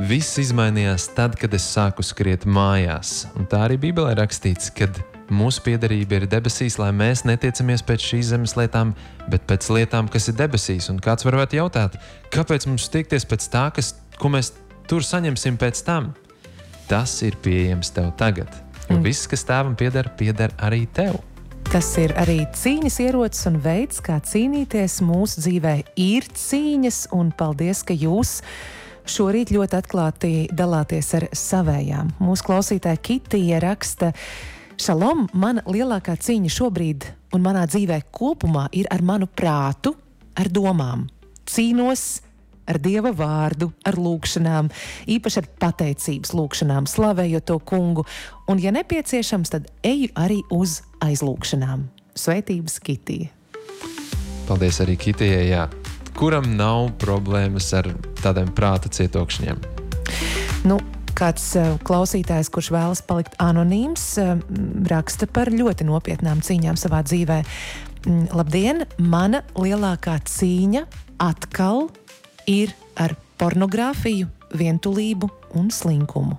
Viss izmainījās tad, kad es sāku skriet mājās. Un tā arī Bībelē rakstīts, kad mūsu piederība ir debesīs, lai mēs netiecamies pēc šīs zemes lietām, bet pēc lietām, kas ir debesīs. Un kāds varētu jautāt, kāpēc mums tiekties pēc tā, ko mēs tur saņemsim pēc tam? Tas ir pieejams tev tagad. Jo viss, kas tēvam pieder arī tev. Tas ir arī cīņas ierocis un veids, kā cīnīties mūsu dzīvē. Ir cīņas, un paldies, ka jūs šorīt ļoti atklāti dalāties ar savējām. Mūsu klausītāja Kitija raksta: Šalom, mana lielākā cīņa šobrīd un manā dzīvē kopumā ir ar manu prātu, ar domām. Cīnos ar Dieva vārdu, ar lūkšanām, īpaši ar pateicības lūkšanām, slavējot to kungu, un, ja nepieciešams, tad eju arī uz aizlūkšanām. Sveitības, Kitija! Paldies arī Kitijai, jā. Kuram nav problēmas ar tādiem prāta cietokšņiem? Kāds klausītājs, kurš vēlas palikt anonīms, raksta par ļoti nopietnām cīņām savā dzīvē. Labdien, mana lielākā cīņa atkal ir ar pornogrāfiju, vientulību un slinkumu.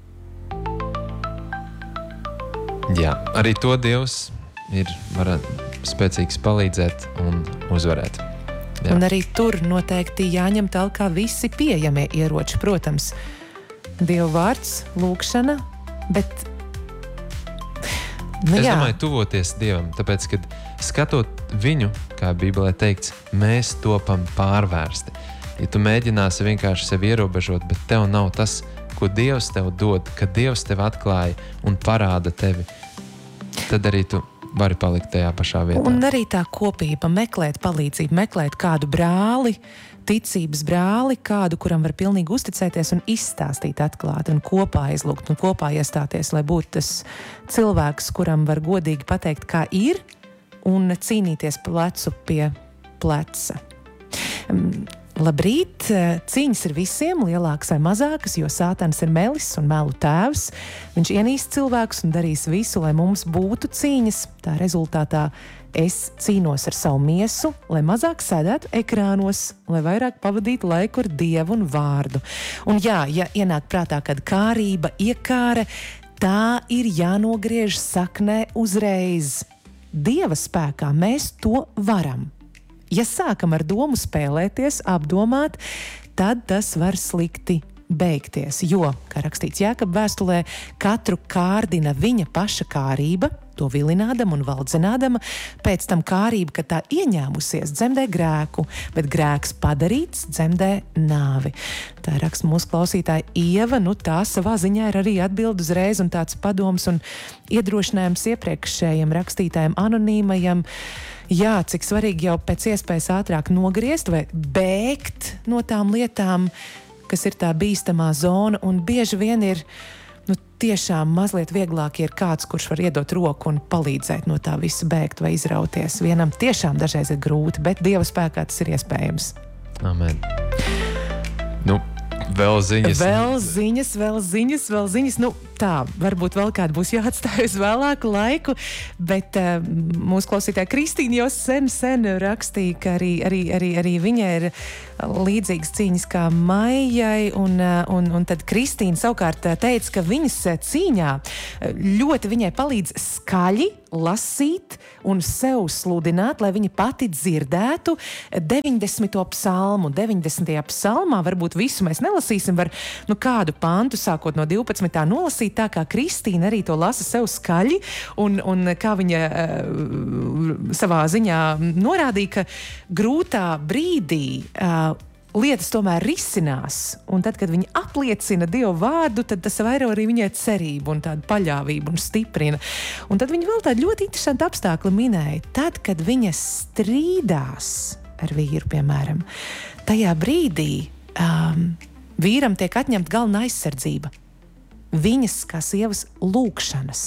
Jā, arī to Dievs var spēcīgs palīdzēt un uzvarēt. Jā. Un arī tur noteikti jāņem talkā visi pieejamie ieroči, protams. Dieva vārds, lūkšana, bet... Es domāju, tuvoties Dievam, tāpēc, kad skatot viņu, kā Bībelē teikts, mēs topam pārvērsti. Ja tu mēģināsi vienkārši sevi ierobežot, bet tev nav tas, ko Dievs tev dod, kad Dievs tev atklāja un parāda tevi, tad arī tu vari palikt tajā pašā vietā. Un arī tā kopība, meklēt palīdzību, meklēt kādu brāli, ticības brāli, kādu, kuram var pilnīgi uzticēties un izstāstīt atklāti un kopā aizlūgt un kopā iestāties, lai būtu tas cilvēks, kuram var godīgi pateikt, kā ir, un cīnīties plecu pie pleca. Labrīt! Cīņas ir visiem, lielākas vai mazākas, jo Sātans ir melis un melu tēvs. Viņš ienīst cilvēkus un darīs visu, lai mums būtu cīņas. Tā rezultātā es cīnos ar savu miesu, lai mazāk sēdētu ekrānos, lai vairāk pavadītu laiku ar Dievu un vārdu. Un jā, ja ienāk prātā kāda kārība, iekāre, tā ir jānogriež saknē uzreiz. Dieva spēkā mēs to varam. Ja sākam ar domu spēlēties, apdomāt, tad tas var slikti beigties, jo, kā rakstīts Jākaba vēstulē, katru kārdina viņa paša kārība, to vilinādama un valdzinādama, pēc tam kārība, kad tā ieņēmusies, dzemdē grēku, bet grēks padarīts dzemdē nāvi. Tā raksta mūsu klausītāja Ieva, tā savā ziņā ir arī atbild uzreiz un tāds padoms un iedrošinājums iepriekšējiem rakstītājiem anonīmajam. Jā, cik svarīgi jau pēc iespējas ātrāk nogriezt vai bēgt no tām lietām, kas ir tā bīstamā zona, un bieži vien ir, tiešām mazliet vieglāk ir kāds, kurš var iedot roku un palīdzēt no tā visa bēgt vai izrauties. Vienam tiešām dažreiz ir grūti, bet Dieva spēkā tas ir iespējams. Amen. Vēl ziņas. Tā, varbūt vēl kāda būs jāatstāj uz vēlāku laiku, bet mūsu klausītāja Kristīna jau sen rakstīja, ka arī viņai ir līdzīgas cīņas kā Maijai, un tad Kristīna savukārt teica, ka viņas cīņā ļoti viņai palīdz skaļi lasīt un sev sludināt, lai viņa pati dzirdētu 90. psalmu. 90. psalmā varbūt visu mēs nelasīsim, var kādu pantu sākot no 12. nolasīt, tā kā Kristīna arī to lasa sev skaļi, un kā viņa savā ziņā norādīja, ka grūtā brīdī lietas tomēr risinās, un tad, kad viņa apliecina Dievu vārdu, tad tas vairo arī viņai cerību un tādu paļāvību un stiprina. Un tad viņa vēl tādu ļoti interesantu apstākli minēja. Tad, kad viņa strīdās ar vīru, piemēram, tajā brīdī vīram tiek atņemta galvenā aizsardzība. Viņas kā sievas lūkšanas.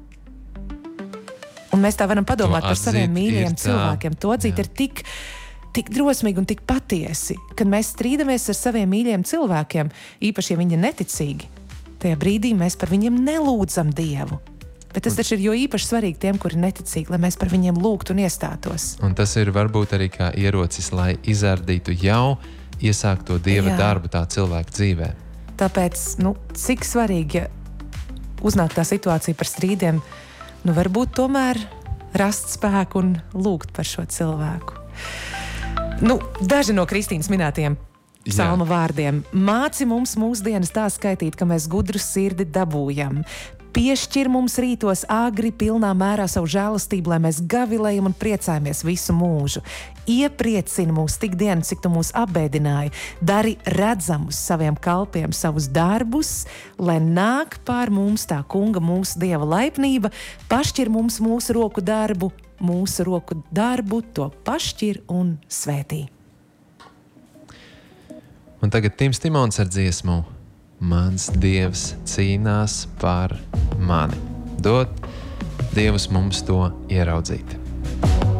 Un mēs tā varam padomāt par saviem mīļajiem cilvēkiem. To atzīt ir tik drosmīgi un tik patiesi, kad mēs strīdamies ar saviem mīļajiem cilvēkiem, īpaši, ja viņi ir neticīgi. Tajā brīdī mēs par viņiem nelūdzam Dievu. Bet tas taču ir jo īpaši svarīgi tiem, kuri ir neticīgi, lai mēs par viņiem lūgtu un iestātos. Un tas ir varbūt arī kā ierocis, lai izārdītu jau iesākto Dieva darbu tā cilvēka dzīvē. Tāpēc, cik svarīgi, ja uznāk tā situācija par strīdiem, varbūt tomēr rast spēku un lūgt par šo cilvēku. Daži no Kristīnas minētiem psalma vārdiem. Māci mums mūsdienas tā skaitīt, ka mēs gudru sirdi dabūjam. Piešķir mums rītos agri pilnā mērā savu žēlastību, lai mēs gavilējam un priecājamies visu mūžu. Iepriecini mūs tik dienu, cik tu mūs apbēdināji. Dari redzamus saviem kalpiem savus darbus, lai nāk pār mums tā kunga mūsu Dieva laipnība. Pašķir mums mūsu roku darbu to pašķir un svētī. Un tagad Tims Timons ar dziesmu Mans Dievs cīnās par mani. Dod Dievs mums to ieraudzīt.